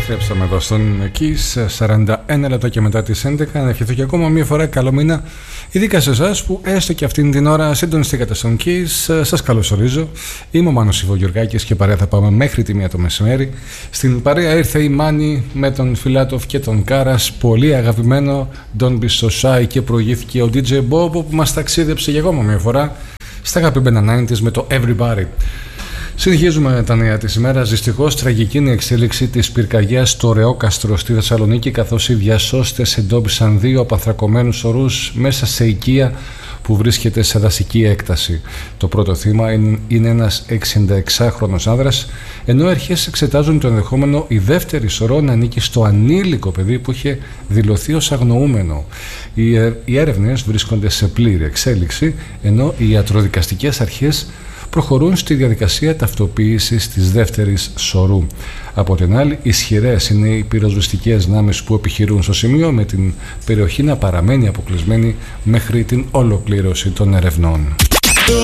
Επιστρέψαμε εδώ στον Kiss 41 λεπτά και μετά τις 11. Να ευχηθώ και ακόμα μια φορά καλό μήνα, ειδικά σε εσάς που έστω και αυτήν την ώρα συντονιστήκατε στον Kiss. Σας καλωσορίζω. Είμαι ο Μάνος Ιβογιουργάκης και παρέα θα πάμε μέχρι τη 1 το μεσημέρι. Στην παρέα ήρθε η Μάνη με τον Φιλάτοφ και τον Κάρας. Πολύ αγαπημένο Don't Be So Shy, και προηγήθηκε ο DJ Bob που μας ταξίδεψε για ακόμα μια φορά στα αγαπημένα 90's με το Everybody. Συνεχίζουμε τα νέα της ημέρας. Δυστυχώς τραγική είναι η εξέλιξη της πυρκαγιάς στο Ρεόκαστρο στη Θεσσαλονίκη, καθώς οι διασώστες εντόπισαν 2 απανθρακωμένους ορούς μέσα σε οικία που βρίσκεται σε δασική έκταση. Το πρώτο θύμα είναι ένας 66χρονος άνδρας, ενώ οι αρχές εξετάζουν το ενδεχόμενο η δεύτερη σωρό να ανήκει στο ανήλικο παιδί που είχε δηλωθεί ως αγνοούμενο. Οι έρευνες βρίσκονται σε πλήρη εξέλιξη, ενώ οι ιατροδικαστικές αρχές προχωρούν στη διαδικασία ταυτοποίησης της δεύτερης σωρού. Από την άλλη, ισχυρές είναι οι πυροσβεστικές δυνάμεις που επιχειρούν στο σημείο, με την περιοχή να παραμένει αποκλεισμένη μέχρι την ολοκλήρωση των ερευνών.